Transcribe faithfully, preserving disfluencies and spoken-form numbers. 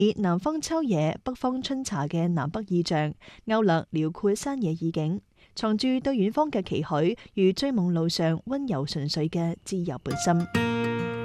以南方秋野，北方春茶嘅南北意象，勾勒遼闊山野意境，藏住對遠方嘅期許，如追夢路上溫柔純粹嘅自由本心。